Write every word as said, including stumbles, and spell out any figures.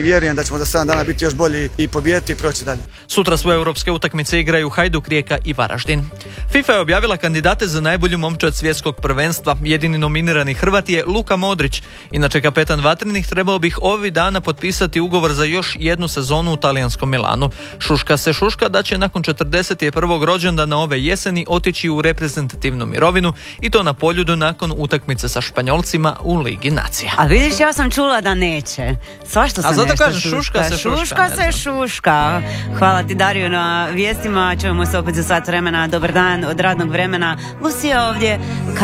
i vjerujem da ćemo za sedam dana biti još bolji i pobijediti i proći dalje. Sutra svoje europske utakmice igraju Hajduk, Rijeka i Varaždin. FIFA je objavila kandidate za najbolju momčad svjetskog prvenstva. Jedini nominirani Hrvat je Luka Modrić. Inače, kapetan Vatrenih trebao bih ovih dana potpisati ugovor za još jednu sezonu u talijanskom Milanu. Šuška se šuška da će nakon četrdeset prvog rođendana ove jeseni otići u reprezentativnu mirovinu i to na Poljudu nakon utakmice sa Španjolcima u Ligi nacija. A vidiš, ja sam čula da neće. Svašta se A zato nešto kažeš, šuška se šuška. Šuška se šuška. Hvala ti, Dario, na vijestima. Čujemo se opet za sat vremena. Dobar dan od radnog vremena. Lucija ovdje.